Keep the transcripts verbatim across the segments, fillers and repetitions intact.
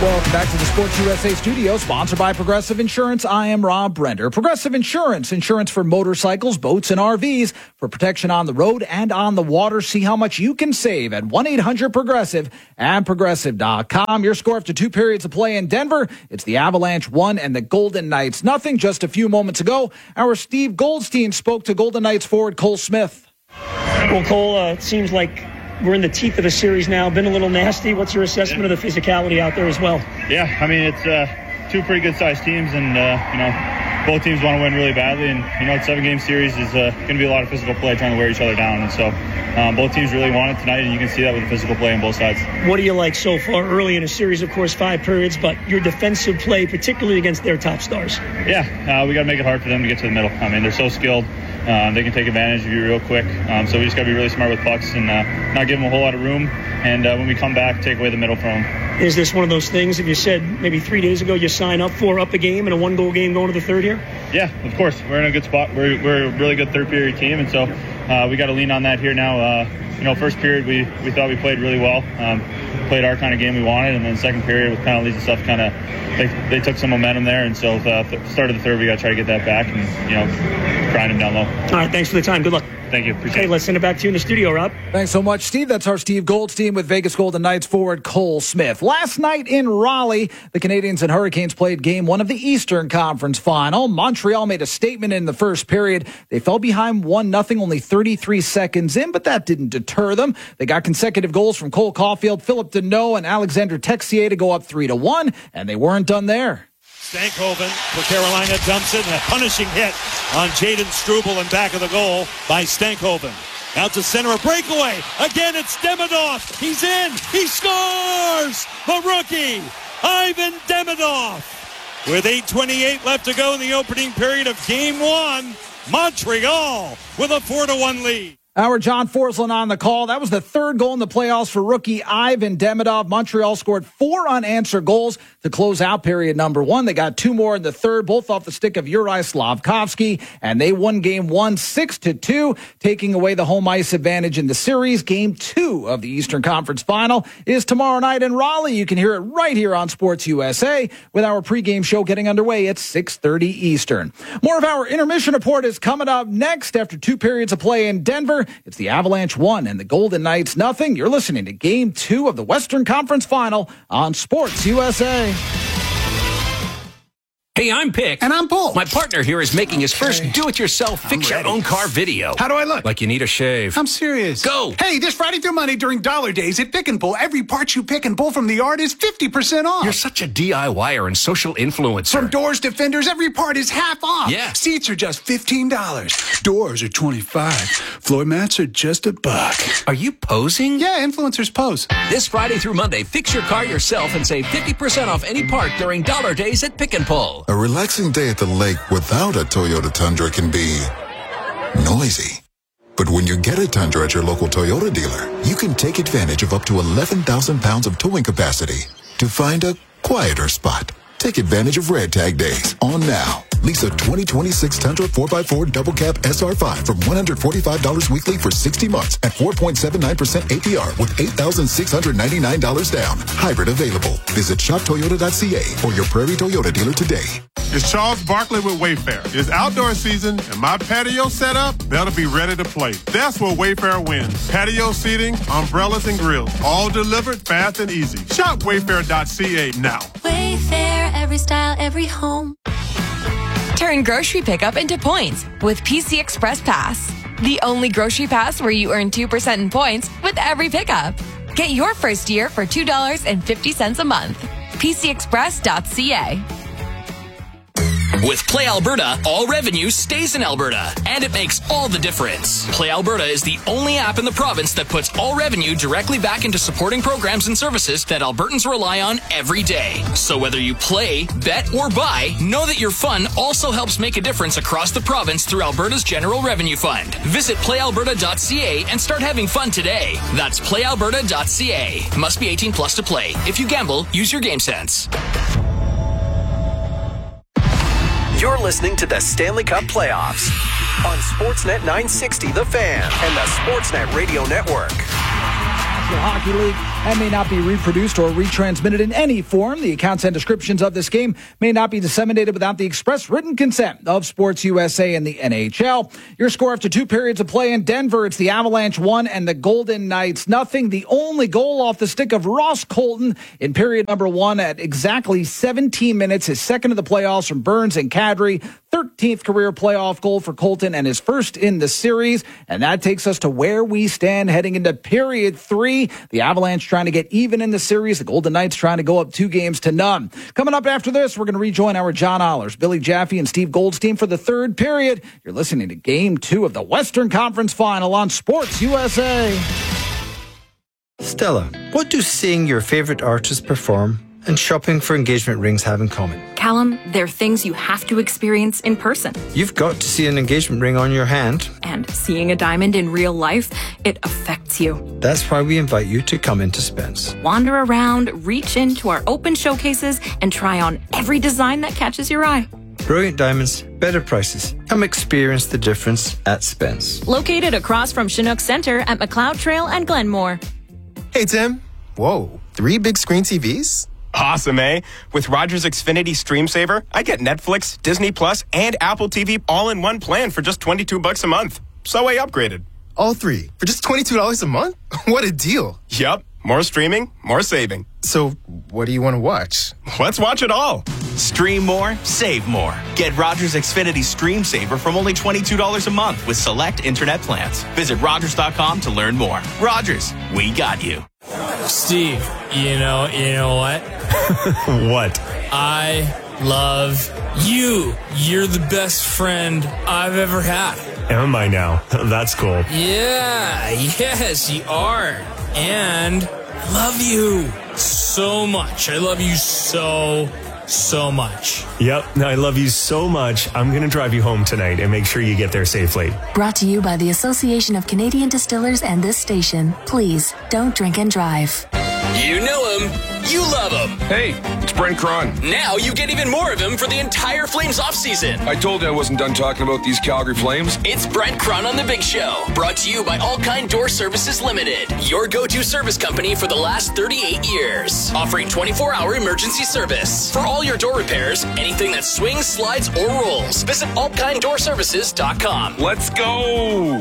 Welcome back to the Sports U S A studio, sponsored by Progressive Insurance. I am Rob Brender. Progressive Insurance, insurance for motorcycles, boats, and R Vs for protection on the road and on the water. See how much you can save at one eight hundred progressive and progressive dot com. Your score after two periods of play in Denver. It's the Avalanche one and the Golden Knights nothing. Just a few moments ago, our Steve Goldstein spoke to Golden Knights forward Cole Smith. Well, Cole, uh, it seems like we're in the teeth of a series now. Been a little nasty. What's your assessment of the physicality out there as well? Yeah, I mean, it's uh, two pretty good-sized teams, and, uh, you know, both teams want to win really badly. And, you know, a seven-game series is uh, going to be a lot of physical play trying to wear each other down. And so um, both teams really want it tonight, and you can see that with the physical play on both sides. What do you like so far early in a series, of course, five periods, but your defensive play, particularly against their top stars? Yeah, uh, we got to make it hard for them to get to the middle. I mean, they're so skilled. Um, they can take advantage of you real quick. Um, so we just got to be really smart with pucks and uh, not give them a whole lot of room. And uh, when we come back, take away the middle from them. Is this one of those things that you said maybe three days ago you sign up for, up a game and a one-goal game going to the third here? Yeah, of course. We're in a good spot. We're, we're a really good third-period team, and so uh, we got to lean on that here now. Uh, you know, first period we, we thought we played really well. Um, played our kind of game we wanted, and then second period with penalties and stuff, kind of they, they took some momentum there, and so uh, th- start of the third we got to try to get that back and, you know, grind them down low. All right, thanks for the time. Good luck. Thank you. Appreciate okay, it. Let's send it back to you in the studio, Rob. Thanks so much, Steve. That's our Steve Goldstein with Vegas Golden Knights forward Cole Smith. Last night in Raleigh, the Canadiens and Hurricanes played game one of the Eastern Conference Final. Montreal made a statement in the first period. They fell behind one nothing only thirty-three seconds in, but that didn't deter them. They got consecutive goals from Cole Caulfield, Philip Deneau, and Alexander Texier to go up three to one, and they weren't done there. Stankoven for Carolina dumps it, and a punishing hit on Jaden Struble in back of the goal by Stankoven. Out to center, a breakaway. Again, it's Demidov. He's in. He scores! The rookie, Ivan Demidov. With eight twenty-eight left to go in the opening period of game one, Montreal with a four to one lead. Our John Forslund on the call. That was the third goal in the playoffs for rookie Ivan Demidov. Montreal scored four unanswered goals to close out period number one. They got two more in the third, both off the stick of Uri Slavkovsky, and they won game one six to two, taking away the home ice advantage in the series. Game two of the Eastern Conference Final is tomorrow night in Raleigh. You can hear it right here on Sports U S A with our pregame show getting underway at six thirty Eastern. More of our intermission report is coming up next after two periods of play in Denver. It's the Avalanche one and the Golden Knights nothing. You're listening to Game two of the Western Conference Final on Sports U S A. Hey, I'm Pick. And I'm Paul. My partner here is making his okay. first do-it-yourself fix-your-own-car video. How do I look? Like you need a shave. I'm serious. Go! Hey, this Friday through Monday during Dollar Days at Pick and Pull, every part you pick and pull from the yard is fifty percent off. You're such a DIYer and social influencer. From doors to fenders, every part is half off. Yeah. Seats are just fifteen dollars. Doors are twenty-five dollars. Floor mats are just a buck. Are you posing? Yeah, influencers pose. This Friday through Monday, fix your car yourself and save fifty percent off any part during Dollar Days at Pick and Pull. A relaxing day at the lake without a Toyota Tundra can be noisy. But when you get a Tundra at your local Toyota dealer, you can take advantage of up to eleven thousand pounds of towing capacity to find a quieter spot. Take advantage of Red Tag Days on now. Lease a twenty twenty-six Tundra four by four Double Cab S R five from one hundred forty-five dollars weekly for sixty months at four point seven nine percent A P R with eight thousand six hundred ninety-nine dollars down. Hybrid available. Visit shop toyota dot c a or your Prairie Toyota dealer today. It's Charles Barkley with Wayfair. It's outdoor season, and my patio setup better be ready to play. That's where Wayfair wins. Patio seating, umbrellas, and grills, all delivered fast and easy. Shop wayfair dot c a now. Wayfair, every style, every home. Turn grocery pickup into points with P C Express Pass. The only grocery pass where you earn two percent in points with every pickup. Get your first year for two dollars and fifty cents a month. P C express dot c a. With Play Alberta, all revenue stays in Alberta, and it makes all the difference. Play Alberta is the only app in the province that puts all revenue directly back into supporting programs and services that Albertans rely on every day. So whether you play, bet, or buy, know that your fun also helps make a difference across the province through Alberta's General Revenue Fund. Visit play alberta dot c a and start having fun today. That's play alberta dot c a. Must be eighteen plus to play. If you gamble, use your game sense. You're listening to the Stanley Cup Playoffs on Sportsnet nine sixty The Fan and the Sportsnet Radio Network. National Hockey League and may not be reproduced or retransmitted in any form. The accounts and descriptions of this game may not be disseminated without the express written consent of Sports U S A and the N H L. Your score after two periods of play in Denver, it's the Avalanche one and the Golden Knights nothing. The only goal off the stick of Ross Colton in period number one at exactly seventeen minutes, his second of the playoffs from Burns and Kadri. thirteenth career playoff goal for Colton and his first in the series. And that takes us to where we stand heading into period three. The Avalanche trying to get even in the series. The Golden Knights trying to go up two games to none. Coming up after this, we're going to rejoin our John Ollers, Billy Jaffe, and Steve Goldstein for the third period. You're listening to Game two of the Western Conference Final on Sports U S A. Stella, what do seeing your favorite artist perform and shopping for engagement rings have in common? Callum, they're things you have to experience in person. You've got to see an engagement ring on your hand. And seeing a diamond in real life, it affects you. That's why we invite you to come into Spence. Wander around, reach into our open showcases, and try on every design that catches your eye. Brilliant diamonds, better prices. Come experience the difference at Spence. Located across from Chinook Center at McLeod Trail and Glenmore. Hey, Tim. Whoa, three big screen T Vs? Awesome, eh? With Rogers Xfinity Stream Saver, I get Netflix, Disney Plus, and Apple T V all in one plan for just twenty-two bucks a month. So I upgraded. All three for just twenty-two dollars a month? What a deal. Yup. More streaming, more saving. So what do you want to watch? Let's watch it all. Stream more, save more. Get Rogers Xfinity Stream Saver from only twenty-two dollars a month with select internet plans. Visit Rogers dot com to learn more. Rogers, we got you. Steve, you know, you know what? What? I love you. You're the best friend I've ever had. Am I now? That's cool. Yeah, yes, you are. And I love you so much. I love you so, so much. Yep, I love you so much. I'm going to drive you home tonight and make sure you get there safely. Brought to you by the Association of Canadian Distillers and this station. Please, don't drink and drive. You know him. You love him. Hey, it's Brent Cron. Now you get even more of him for the entire Flames offseason. I told you I wasn't done talking about these Calgary Flames. It's Brent Cron on The Big Show. Brought to you by All Kind Door Services Limited. Your go-to service company for the last thirty-eight years. Offering twenty-four hour emergency service. For all your door repairs, anything that swings, slides, or rolls. Visit all kind door services dot com. Let's go!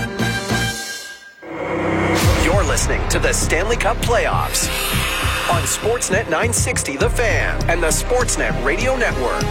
You're listening to the Stanley Cup Playoffs on Sportsnet nine sixty The Fan and the Sportsnet Radio Network.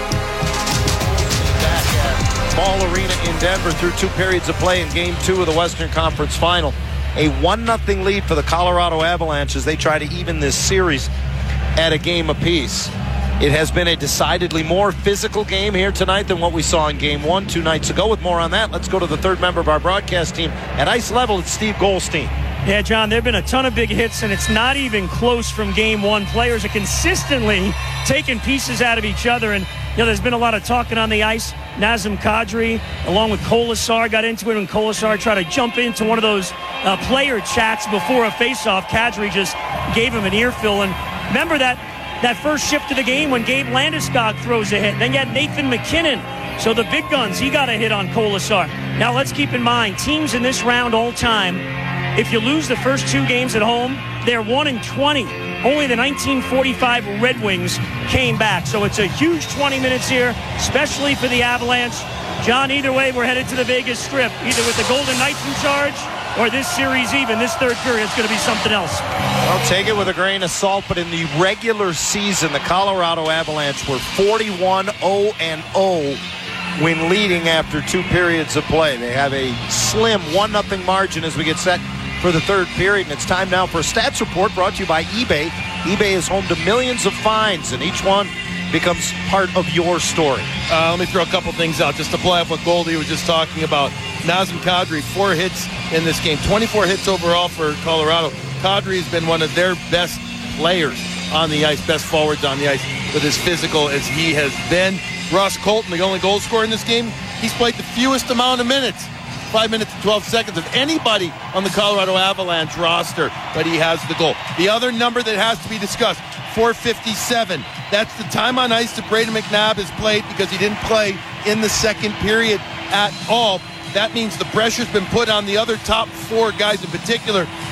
Back at Ball Arena in Denver through two periods of play in Game two of the Western Conference Final. A one nothing lead for the Colorado Avalanche as they try to even this series at a game apiece. It has been a decidedly more physical game here tonight than what we saw in Game one two nights ago. With more on that, let's go to the third member of our broadcast team at ice level. It's Steve Goldstein. Yeah, John, there have been a ton of big hits, and it's not even close from game one. Players are consistently taking pieces out of each other, and you know, there's been a lot of talking on the ice. Nazem Kadri, along with Kolasar, got into it when Kolasar tried to jump into one of those uh, player chats before a faceoff. Kadri just gave him an earful, and remember that that first shift of the game when Gabe Landeskog throws a hit. Then you had Nathan McKinnon. So the big guns, he got a hit on Kolasar. Now let's keep in mind, teams in this round all time, if you lose the first two games at home, they're one and twenty. Only the nineteen forty-five Red Wings came back. So it's a huge twenty minutes here, especially for the Avalanche. John, either way, we're headed to the Vegas Strip, either with the Golden Knights in charge or this series even. This third period is going to be something else. I'll take it with a grain of salt, but in the regular season, the Colorado Avalanche were forty-one oh and oh when leading after two periods of play. They have a slim one nothing margin as we get set for the third period, and it's time now for a stats report brought to you by eBay. eBay is home to millions of finds, and each one becomes part of your story. Uh, let me throw a couple things out just to play off what Goldie was just talking about. Nazem Kadri, four hits in this game, twenty-four hits overall for Colorado. Kadri has been one of their best players on the ice, best forwards on the ice, with as physical as he has been. Ross Colton, the only goal scorer in this game, he's played the fewest amount of minutes, five minutes and twelve seconds of anybody on the Colorado Avalanche roster, but he has the goal. The other number that has to be discussed, four fifty-seven. That's the time on ice that Brayden McNabb has played because he didn't play in the second period at all. That means the pressure's been put on the other top four guys in particular.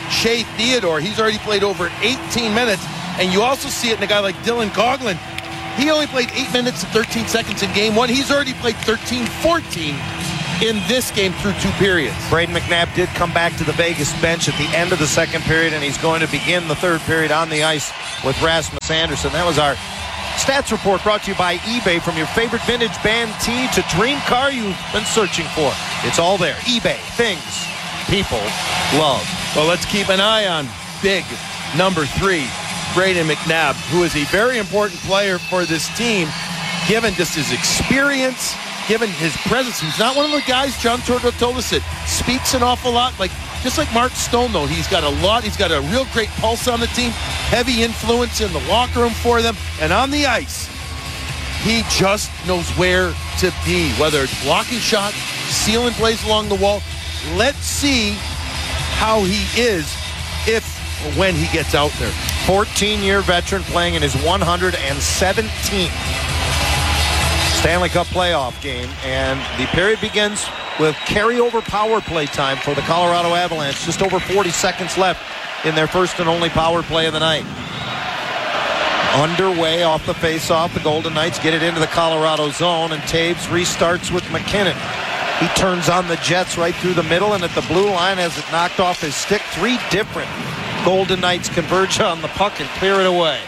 Shea Theodore. He's already played over eighteen minutes. And you also see it in a guy like Dylan Coughlin. He only played eight minutes and thirteen seconds in game one. He's already played thirteen fourteen in this game through two periods. Braden McNabb did come back to the Vegas bench at the end of the second period, and he's going to begin the third period on the ice with Rasmus Andersson. That was our stats report brought to you by eBay. From your favorite vintage band tee to dream car you've been searching for, it's all there. eBay, things people love. Well, let's keep an eye on big number three, Braden McNabb, who is a very important player for this team, given just his experience, given his presence. He's not one of the guys, John Tortorella told us, that speaks an awful lot. Like just like Mark Stone, though, he's got a lot. He's got a real great pulse on the team, heavy influence in the locker room for them, and on the ice, he just knows where to be, whether it's blocking shots, sealing plays along the wall. Let's see how he is if or when he gets out there. fourteen-year veteran playing in his one hundred seventeenth Stanley Cup playoff game, and the period begins with carryover power play time for the Colorado Avalanche. Just over forty seconds left in their first and only power play of the night. Underway off the face-off, the Golden Knights get it into the Colorado zone, and Taves restarts with McKinnon. He turns on the Jets right through the middle, and at the blue line has it knocked off his stick. Three different Golden Knights converge on the puck and clear it away.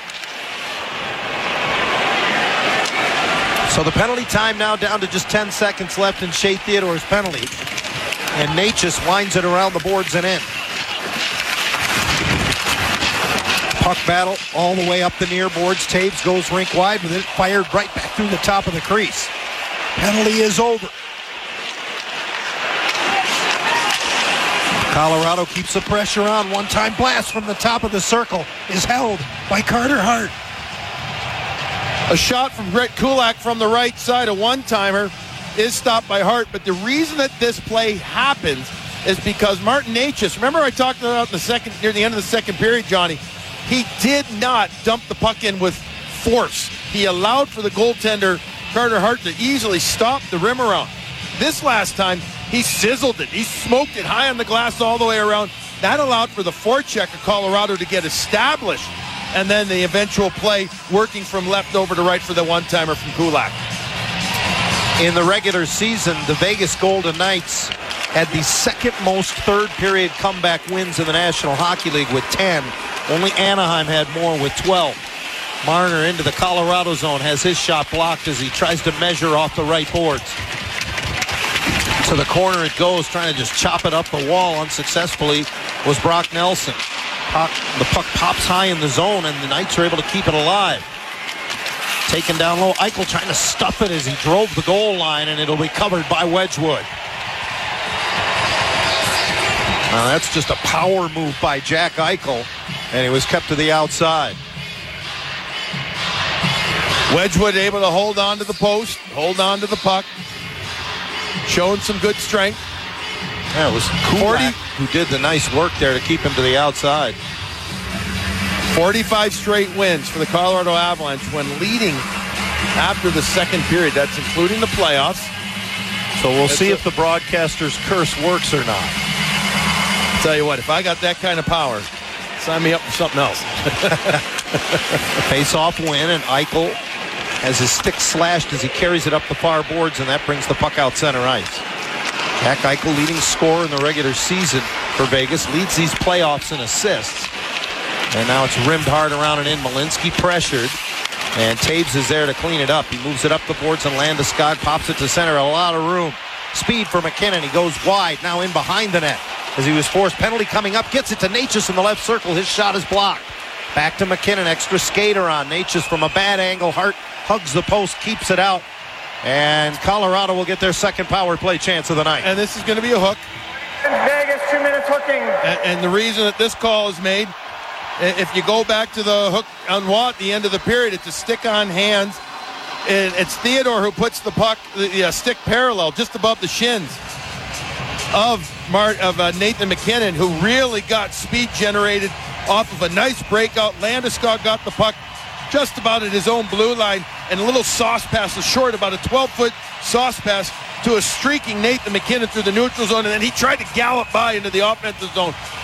So the penalty time now down to just ten seconds left in Shea Theodore's penalty. And Necas winds it around the boards and in. Puck battle all the way up the near boards. Taves goes rink wide with it, fired right back through the top of the crease. Penalty is over. Colorado keeps the pressure on. One-time blast from the top of the circle is held by Carter Hart. A shot from Brett Kulak from the right side, a one-timer, is stopped by Hart. But the reason that this play happens is because Martin Necas, remember I talked about in the second, near the end of the second period, Johnny, he did not dump the puck in with force. He allowed for the goaltender, Carter Hart, to easily stop the rim around. This last time, he sizzled it. He smoked it high on the glass all the way around. That allowed for the forecheck of Colorado to get established. And then the eventual play working from left over to right for the one-timer from Kulak. In the regular season, the Vegas Golden Knights had the second most third-period comeback wins in the National Hockey League with ten. Only Anaheim had more with twelve. Marner into the Colorado zone, has his shot blocked as he tries to measure off the right boards. To the corner it goes, trying to just chop it up the wall unsuccessfully was Brock Nelson. Puck, the puck pops high in the zone, and the Knights are able to keep it alive. Taken down low, Eichel trying to stuff it as he drove the goal line, and it'll be covered by Wedgwood. Now that's just a power move by Jack Eichel, and he was kept to the outside. Wedgwood able to hold on to the post, hold on to the puck, showing some good strength. Yeah, it was Kulak who did the nice work there to keep him to the outside. forty-five straight wins for the Colorado Avalanche when leading after the second period. That's including the playoffs. So we'll That's see a, if the broadcaster's curse works or not. I'll tell you what, if I got that kind of power, sign me up for something else. Face-off win, and Eichel has his stick slashed as he carries it up the far boards, and that brings the puck out center ice. Jack Eichel, leading scorer in the regular season for Vegas, leads these playoffs in assists. And now it's rimmed hard around and in. Malinsky pressured, and Taves is there to clean it up. He moves it up the boards, and Landeskog pops it to center. A lot of room. Speed for McKinnon. He goes wide, now in behind the net as he was forced. Penalty coming up, gets it to Necas in the left circle. His shot is blocked. Back to McKinnon, extra skater on. Necas from a bad angle. Hart hugs the post, keeps it out. And Colorado will get their second power play chance of the night. And this is going to be a hook. Vegas, two minutes hooking. And, and the reason that this call is made, if you go back to the hook on Watt at the end of the period, it's a stick on hands. And it's Theodore who puts the puck, the uh, stick parallel just above the shins of, Mart, of uh, Nathan McKinnon, who really got speed generated off of a nice breakout. Landeskog got the puck just about at his own blue line, and a little sauce pass, a short, about a twelve-foot sauce pass to a streaking Nathan McKinnon through the neutral zone, and then he tried to gallop by into the offensive zone.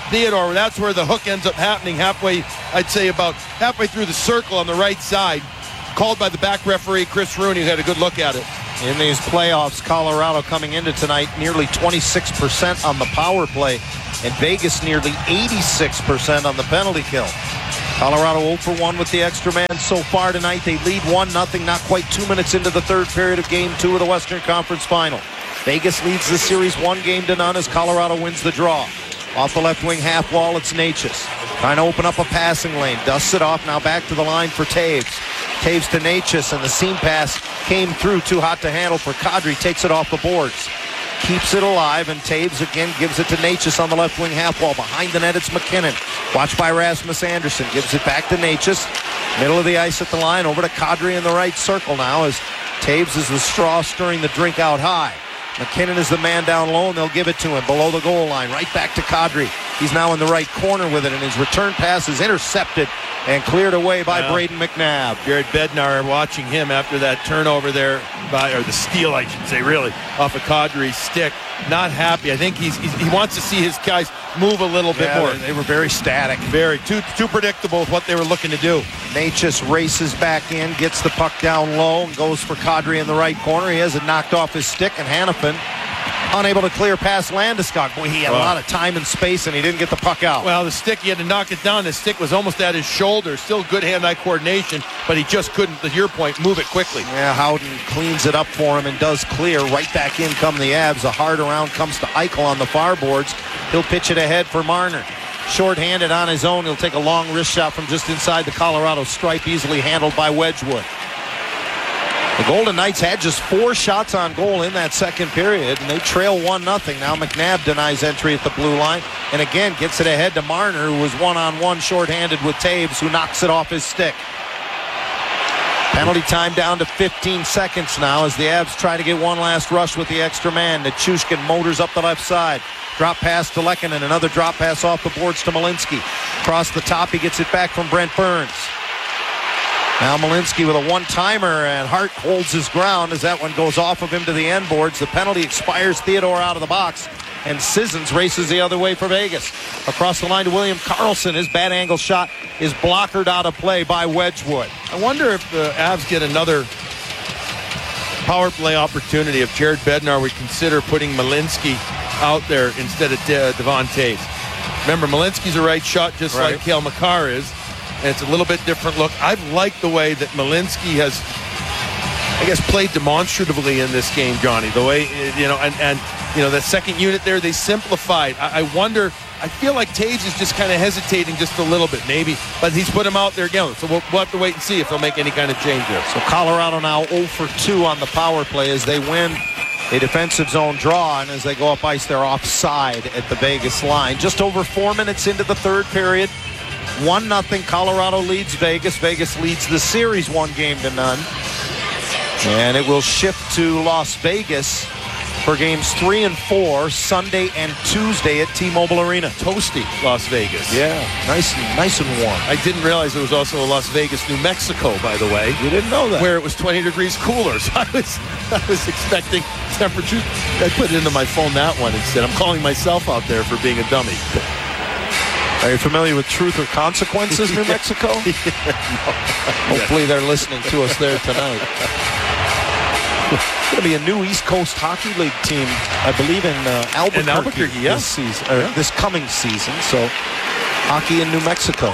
Theodore. That's where the hook ends up happening halfway, I'd say about halfway through the circle on the right side. Called by the back referee, Chris Rooney, who had a good look at it. In these playoffs, Colorado coming into tonight nearly twenty-six percent on the power play, and Vegas nearly eighty-six percent on the penalty kill. Colorado oh for one with the extra man so far tonight. They lead one nothing, not quite two minutes into the third period of Game two of the Western Conference Final. Vegas leads the series one game to none as Colorado wins the draw. Off the left wing half wall, it's Necas. Trying to open up a passing lane. Dusts it off, now back to the line for Taves. Taves to Necas, and the seam pass came through, too hot to handle for Kadri. Takes it off the boards. Keeps it alive, and Taves again gives it to Necas on the left wing half wall. Behind the net, it's McKinnon. Watched by Rasmus Andersson. Gives it back to Necas. Middle of the ice at the line. Over to Kadri in the right circle now as Taves is the straw stirring the drink out high. McKinnon is the man down low, and they'll give it to him below the goal line. Right back to Kadri. He's now in the right corner with it, and his return pass is intercepted and cleared away by well, Braden McNabb. Jared Bednar, watching him after that turnover there, by, or the steal, I should say, really, off of Kadri's stick. Not happy. I think he's, he's he wants to see his guys move a little bit yeah, more. They, they were very static. Very. Too, too predictable with what they were looking to do. Necas races back in, gets the puck down low, and goes for Kadri in the right corner. He has it knocked off his stick, and Hannafin unable to clear past Landeskog. Boy, he had well, a lot of time and space, and he didn't get the puck out. Well, the stick, he had to knock it down. The stick was almost at his shoulder. Still good hand-eye coordination, but he just couldn't, to your point, move it quickly. Yeah, Howden cleans it up for him and does clear. Right back in come the Avs. A hard around comes to Eichel on the far boards. He'll pitch it ahead for Marner. Short-handed on his own. He'll take a long wrist shot from just inside the Colorado stripe, easily handled by Wedgwood. The Golden Knights had just four shots on goal in that second period, and they trail one nothing. Now McNabb denies entry at the blue line, and again gets it ahead to Marner, who was one-on-one short-handed with Taves, who knocks it off his stick. Penalty time down to fifteen seconds now as the Avs try to get one last rush with the extra man. Nichushkin motors up the left side. Drop pass to Lehkonen, another drop pass off the boards to Malinsky. Across the top, he gets it back from Brent Burns. Now Malinsky with a one-timer, and Hart holds his ground as that one goes off of him to the end boards. The penalty expires. Theodore out of the box, and Sissons races the other way for Vegas. Across the line to William Karlsson. His bad angle shot is blockered out of play by Wedgwood. I wonder if the Avs get another power play opportunity if Jared Bednar would consider putting Malinsky out there instead of De- Devon Taves. Remember, Malinsky's a right shot just right. like Cale Makar is. And it's a little bit different look. I've liked the way that Malinsky has, I guess, played demonstratively in this game, Johnny. The way, you know, and, and you know, that second unit there, they simplified. I, I wonder, I feel like Taves is just kind of hesitating just a little bit, maybe. But he's put him out there again. So we'll, we'll have to wait and see if they'll make any kind of change there. So Colorado now oh for two on the power play as they win a defensive zone draw. And as they go up ice, they're offside at the Vegas line. Just over four minutes into the third period. one nothing, Colorado leads Vegas. Vegas leads the series one game to none. And it will shift to Las Vegas for games three and four, Sunday and Tuesday at T-Mobile Arena. Toasty, Las Vegas. Yeah, nice and, nice and warm. I didn't realize it was also Las Vegas, New Mexico, by the way. You didn't know that? Where it was twenty degrees cooler. So I was, I was expecting temperatures. I put it into my phone that one instead. I'm calling myself out there for being a dummy. Are you familiar with Truth or Consequences, New Mexico? Yeah, no. Hopefully they're listening to us there tonight. It's going to be a new East Coast Hockey League team, I believe, in uh, Albuquerque, in Albuquerque yeah. this season, or yeah. this coming season. So, hockey in New Mexico.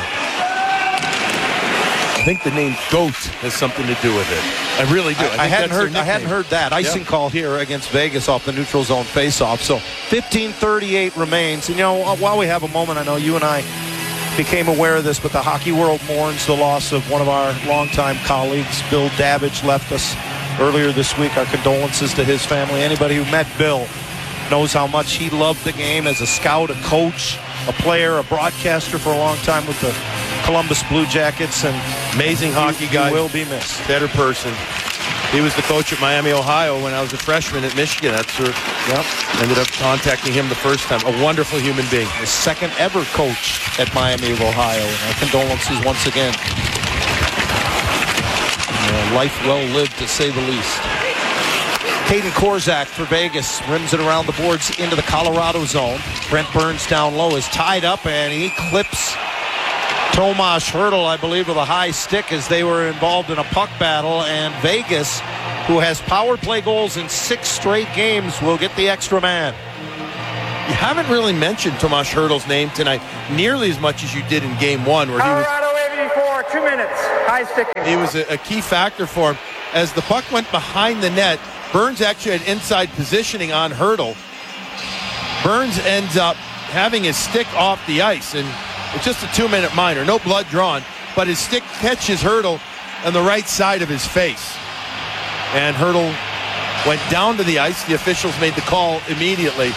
I think the name GOAT has something to do with it. I really do. I, I, I hadn't heard. I hadn't heard that icing yeah. call here against Vegas off the neutral zone faceoff. So fifteen thirty-eight remains. And you know, while we have a moment, I know you and I became aware of this, but the hockey world mourns the loss of one of our longtime colleagues. Bill Davidge left us earlier this week. Our condolences to his family. Anybody who met Bill knows how much he loved the game as a scout, a coach, a player, a broadcaster for a long time with the Columbus Blue Jackets, and amazing hockey guy. He will be missed. Better person. He was the coach at Miami, Ohio when I was a freshman at Michigan. That's where yep. ended up contacting him the first time. A wonderful human being. The second ever coach at Miami of Ohio. And our condolences once again. Uh, life well lived, to say the least. Caden Korzak for Vegas rims it around the boards into the Colorado zone. Brent Burns down low is tied up, and he clips Tomas Hertl, I believe, with a high stick as they were involved in a puck battle. And Vegas, who has power play goals in six straight games, will get the extra man. You haven't really mentioned Tomas Hertl's name tonight nearly as much as you did in game one, where Colorado eighty-four, two minutes, high sticking. he was he was a, a key factor for him. As the puck went behind the net, Burns actually had inside positioning on Hertl. Burns ends up having his stick off the ice, and it's just a two-minute minor, no blood drawn, but his stick catches Hertl on the right side of his face. And Hertl went down to the ice. The officials made the call immediately.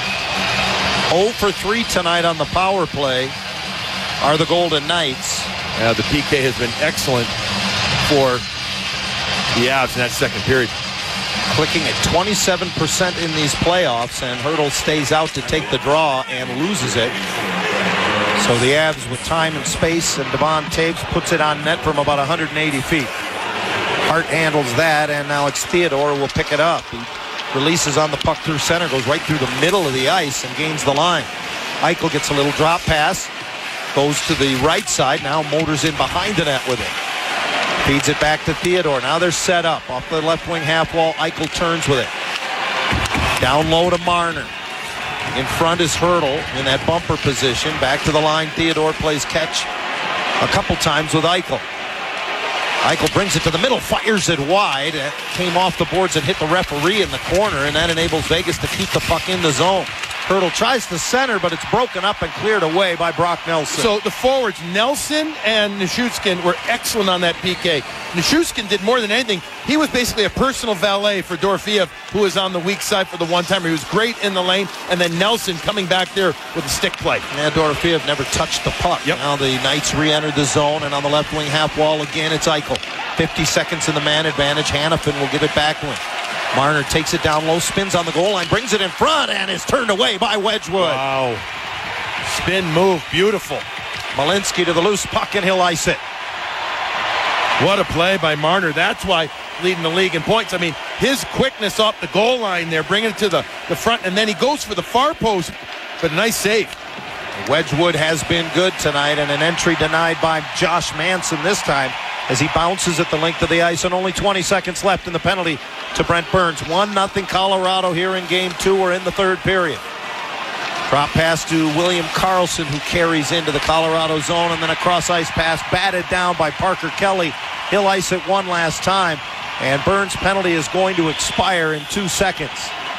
oh for three tonight on the power play are the Golden Knights. Uh, the P K has been excellent for the Avs in that second period. Clicking at twenty-seven percent in these playoffs, and Hertl stays out to take the draw and loses it. So the Avs with time and space, and Devon Toews puts it on net from about one hundred eighty feet. Hart handles that, and Alex Theodore will pick it up. He releases on the puck through center, goes right through the middle of the ice and gains the line. Eichel gets a little drop pass, goes to the right side, now motors in behind the net with it. Feeds it back to Theodore. Now they're set up off the left wing half wall. Eichel turns with it. Down low to Marner. In front is Hertl in that bumper position. Back to the line. Theodore plays catch a couple times with Eichel. Eichel brings it to the middle, fires it wide. It came off the boards and hit the referee in the corner, and that enables Vegas to keep the puck in the zone. Hertl tries to center, but it's broken up and cleared away by Brock Nelson. So the forwards, Nelson and Nichushkin, were excellent on that P K. Nichushkin did more than anything. He was basically a personal valet for Dorofeev, who was on the weak side for the one-timer. He was great in the lane, and then Nelson coming back there with a stick play. And Dorofeev never touched the puck. Yep. Now the Knights re-entered the zone, and on the left wing half wall again, it's Eichel. fifty seconds in the man advantage. Hanifin will give it back to him. Marner takes it down low, spins on the goal line, brings it in front, and is turned away by Wedgwood. Wow. Spin move, beautiful. Malinsky to the loose puck, and he'll ice it. What a play by Marner. That's why leading the league in points. I mean, his quickness off the goal line there, bringing it to the, the front, and then he goes for the far post, but a nice save. Wedgwood has been good tonight, and an entry denied by Josh Manson this time as he bounces at the length of the ice, and only twenty seconds left in the penalty to Brent Burns. one nothing Colorado here in game two. We're in the third period. Drop pass to William Karlsson, who carries into the Colorado zone, and then a cross-ice pass batted down by Parker Kelly. He'll ice it one last time, and Burns' penalty is going to expire in two seconds.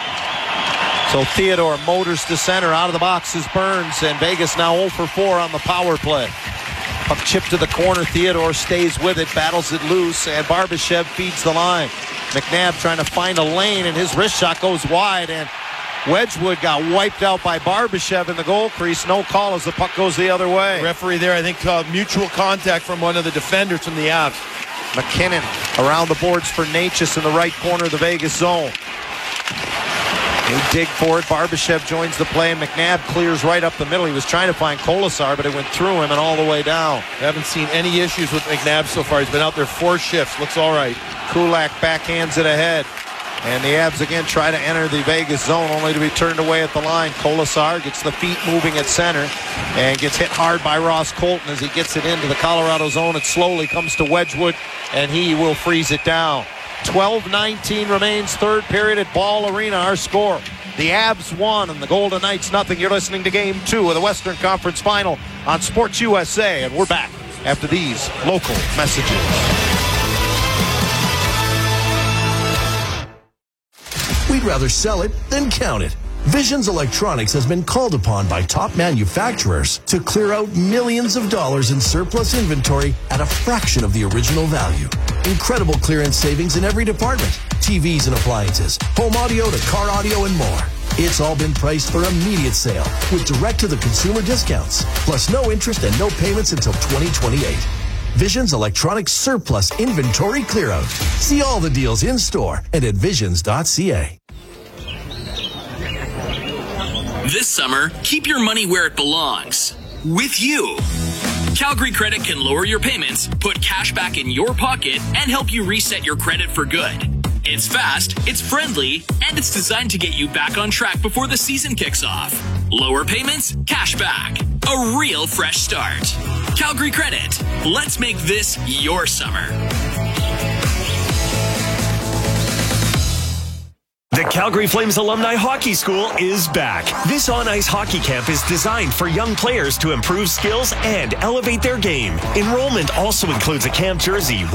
So Theodore motors to center. Out of the box is Burns, and Vegas now oh for four on the power play. Puck chip to the corner. Theodore stays with it, battles it loose, and Barbashev feeds the line. McNabb trying to find a lane, and his wrist shot goes wide, and Wedgwood got wiped out by Barbashev in the goal crease. No call as the puck goes the other way. The referee there, I think, uh, mutual contact from one of the defenders from the Avs. McKinnon around the boards for Natchez in the right corner of the Vegas zone. They dig for it. Barbashev joins the play, and McNabb clears right up the middle. He was trying to find Kolasar, but it went through him and all the way down. I haven't seen any issues with McNabb so far. He's been out there four shifts. Looks all right. Kulak backhands it ahead. And the Avs again try to enter the Vegas zone, only to be turned away at the line. Kolasar gets the feet moving at center and gets hit hard by Ross Colton as he gets it into the Colorado zone. It slowly comes to Wedgwood, and he will freeze it down. twelve nineteen remains, third period at Ball Arena. Our score, the Avs one and the Golden Knights nothing. You're listening to Game two of the Western Conference Final on Sports U S A, and we're back after these local messages. We'd rather sell it than count it. Visions Electronics has been called upon by top manufacturers to clear out millions of dollars in surplus inventory at a fraction of the original value. Incredible clearance savings in every department. T Vs and appliances, home audio to car audio and more. It's all been priced for immediate sale with direct-to-the-consumer discounts, plus no interest and no payments until twenty twenty-eight. Visions Electronics Surplus Inventory Clearout. See all the deals in store and at visions dot c a. This summer, keep your money where it belongs. With you. Calgary Credit can lower your payments, put cash back in your pocket, and help you reset your credit for good. It's fast, it's friendly, and it's designed to get you back on track before the season kicks off. Lower payments, cash back. A real fresh start. Calgary Credit. Let's make this your summer. The Calgary Flames Alumni Hockey School is back. This on-ice hockey camp is designed for young players to improve skills and elevate their game. Enrollment also includes a camp jersey,